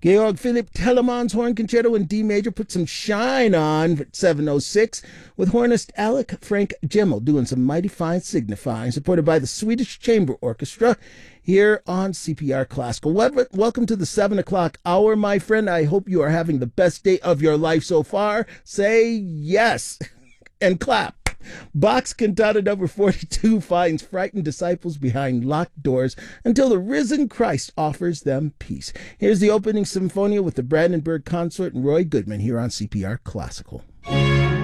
Georg Philipp Telemann's Horn Concerto in D major put some shine on at 7:06 with hornist Alec Frank Gemmel doing some mighty fine signifying, supported by the Swedish Chamber Orchestra here on CPR Classical. Welcome to the 7 o'clock hour, my friend. I hope you are having the best day of your life so far. Say yes and clap. Bach's Cantata number 42 finds frightened disciples behind locked doors until the risen Christ offers them peace. Here's the opening symphonia with the Brandenburg Consort and Roy Goodman here on CPR Classical.